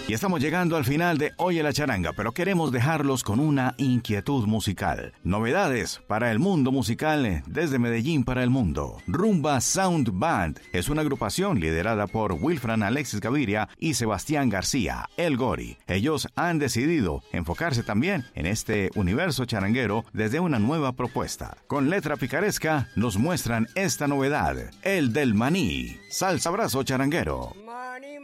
Y estamos llegando al final de Oye la Charanga, pero queremos dejarlos con una inquietud musical. Novedades para el mundo musical desde Medellín para el mundo. Rumba Sound Band es una agrupación liderada por Wilfran Alexis Gaviria y Sebastián García, El Gori. Ellos han decidido enfocarse también en este universo charanguero desde una nueva propuesta. Con letra picaresca nos muestran esta novedad, el del maní. Salsa abrazo charanguero.